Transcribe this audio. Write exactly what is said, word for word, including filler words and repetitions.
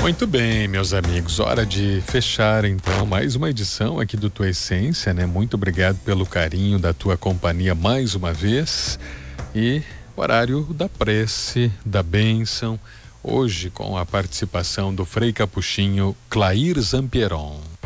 Muito bem, meus amigos, hora de fechar então mais uma edição aqui do Tua Essência, né? Muito obrigado pelo carinho da tua companhia mais uma vez e horário da prece, da bênção, hoje com a participação do Frei Capuchinho Clair Zampieron.